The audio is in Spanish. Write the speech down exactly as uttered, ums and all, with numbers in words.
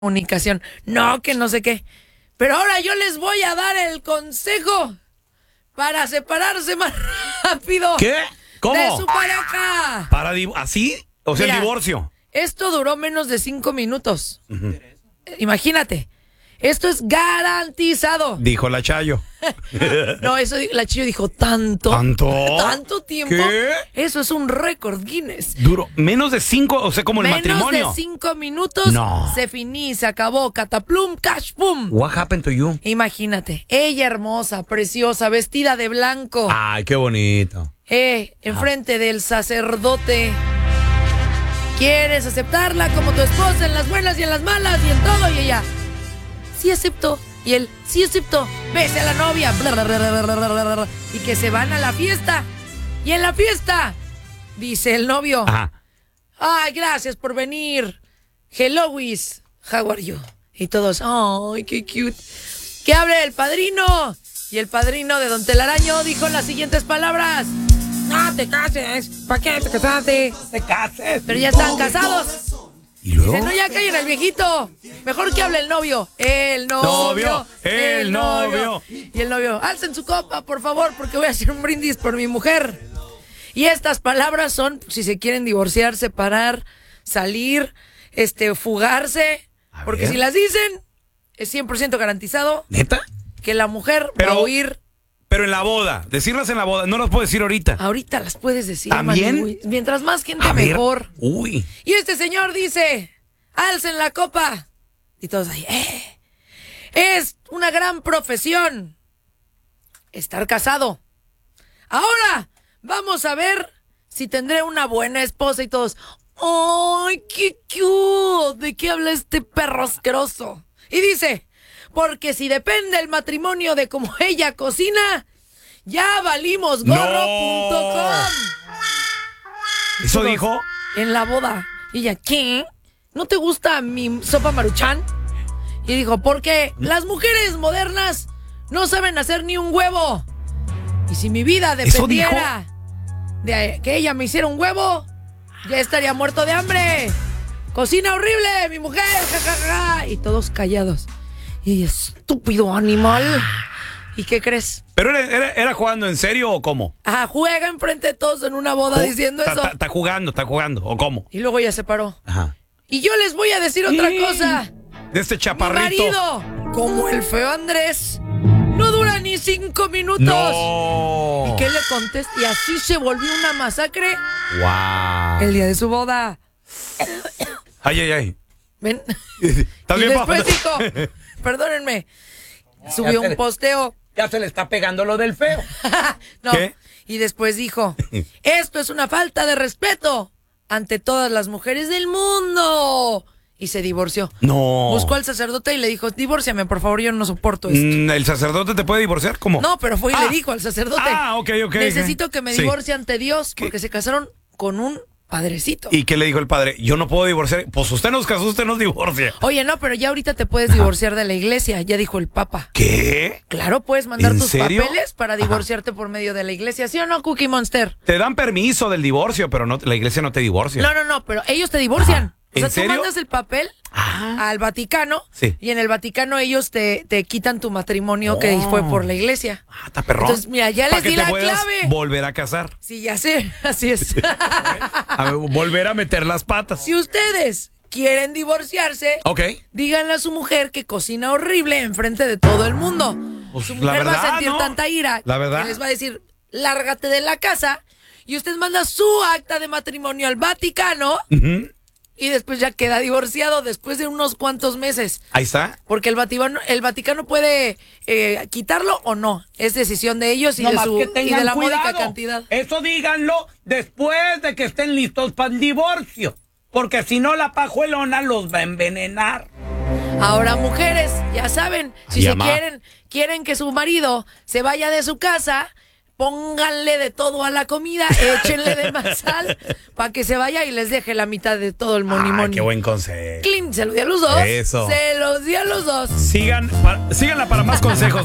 comunicación. No, que no sé qué. Pero ahora yo les voy a dar el consejo para separarse más rápido. ¿Qué? ¿Cómo? De su pareja. ¿Para div- así? O sea, Mira, el divorcio. Esto duró menos de cinco minutos. Uh-huh. Imagínate. Esto es garantizado. Dijo la Chayo. No, eso la Chayo dijo tanto. ¿Tanto? ¿Tanto tiempo? ¿Qué? Eso es un récord Guinness. Duró menos de cinco, o sea, como el menos matrimonio. Menos de cinco minutos. No. Se finí, se acabó. Cataplum, cash, pum. What happened to you? Imagínate. Ella hermosa, preciosa, vestida de blanco. Ay, qué bonito. Eh, enfrente ah. del sacerdote. ¿Quieres aceptarla como tu esposa en las buenas y en las malas y en todo? Y ella, sí acepto. Y él, sí acepto. Bese a la novia. Y que se van a la fiesta. Y en la fiesta, dice el novio, Ajá. Ay, gracias por venir. Hello, Wiz. How are you? Y todos, ay, qué cute. Que hable el padrino. Y el padrino de Don Telaraño dijo las siguientes palabras. No te cases. ¿Para qué te casaste? No te cases. Pero ya están casados. ¿Y luego? Dice, no, ya callen al viejito. Mejor que hable el novio. El novio. Novio, el novio. Y el novio, alcen su copa, por favor, porque voy a hacer un brindis por mi mujer. Y estas palabras son, si se quieren divorciar, separar, salir, este, fugarse. A Porque ver. si las dicen, es cien por ciento garantizado. ¿Neta? Que la mujer Pero, va a huir. Pero en la boda. Decirlas en la boda. No las puedo decir ahorita. Ahorita las puedes decir. ¿También? Manu, mientras más gente, A ver. mejor. Uy. Y este señor dice, alcen la copa. Y todos ahí, eh. Es una gran profesión estar casado. Ahora vamos a ver si tendré una buena esposa. Y todos, ¡ay, qué cute! ¿De qué habla este perro asqueroso? Y dice, porque si depende el matrimonio de cómo ella cocina, ya valimos gorro punto com. ¿Eso Todos, dijo? en la boda. Y ella, ¿qué? ¿No te gusta mi sopa Maruchan? Y dijo, porque las mujeres modernas no saben hacer ni un huevo. Y si mi vida dependiera de que ella me hiciera un huevo, ya estaría muerto de hambre. Cocina horrible, mi mujer, jajaja. Y todos callados. Y ella, estúpido animal. ¿Y qué crees? ¿Pero era, era, era jugando en serio o cómo? Ajá, juega enfrente de todos en una boda diciendo ta, eso. Está jugando, está jugando, ¿o cómo? Y luego ya se paró. Ajá. Y yo les voy a decir otra Sí. cosa. De este chaparrito. Mi marido, como el feo Andrés, no dura ni cinco minutos. No. ¿Y qué le contesta? Y así se volvió una masacre Wow. el día de su boda. Ay, ay, ay. Ven. ¿Estás Y bien, después papá? dijo, perdónenme, subió un posteo. Ya se le está pegando lo del feo. No. ¿Qué? Y después dijo, esto es una falta de respeto ante todas las mujeres del mundo. Y se divorció. No. Buscó al sacerdote y le dijo, divórciame, por favor, yo no soporto esto. Mm, ¿El sacerdote te puede divorciar? ¿Cómo? No, pero fue y Ah. le dijo al sacerdote. Ah, ok, ok. Necesito que me Sí. divorcie ante Dios ¿Qué? porque se casaron con un padrecito. ¿Y qué le dijo el padre? Yo no puedo divorciar. Pues usted nos casó, usted nos divorcia. Oye, no, pero ya ahorita te puedes divorciar de la iglesia, ya dijo el Papa. ¿Qué? Claro, puedes mandar ¿En tus serio? papeles para divorciarte por medio de la iglesia, ¿sí o no, Cookie Monster? Te dan permiso del divorcio, pero no, la iglesia no te divorcia. No, no, no, pero ellos te divorcian. Ajá. O sea, ¿En serio? tú mandas el papel Ah. al Vaticano Sí. y en el Vaticano ellos te, te quitan tu matrimonio que Oh. fue por la iglesia. Ah, está perrón. Entonces, mira, ya Pa' les que di te la puedas clave. volver a casar. Sí, ya sé, así es. A ver, volver a meter las patas. Si ustedes quieren divorciarse, Ok. díganle a su mujer que cocina horrible enfrente de todo el mundo. Pues, Su la mujer va verdad, a sentir ¿no? tanta ira La verdad. que les va a decir, lárgate de la casa. Y usted manda su acta de matrimonio al Vaticano Ujú. y después ya queda divorciado después de unos cuantos meses. Ahí está. Porque el Vaticano, el Vaticano puede eh, quitarlo o no. Es decisión de ellos y, No de, más su, que y tengan de la cuidado. módica cantidad. Eso díganlo después de que estén listos para el divorcio. Porque si no, la pajuelona los va a envenenar. Ahora, mujeres, ya saben, si Ay, se ama. quieren, quieren que su marido se vaya de su casa, pónganle de todo a la comida, échenle de más sal para que se vaya y les deje la mitad de todo el Ay, monimonio. qué buen consejo. Clean, se lo di a los dos. Eso. Se los di a los dos. Sigan, para- síganla para más consejos.